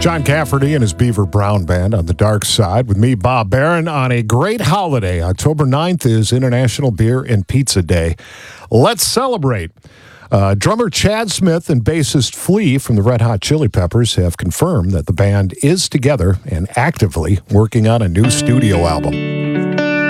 John Cafferty and his Beaver Brown Band on the dark side with me, Bob Barron, on a great holiday. October 9th is International Beer and Pizza Day. Let's celebrate. Drummer Chad Smith and bassist Flea from the Red Hot Chili Peppers have confirmed that the band is together and actively working on a new studio album.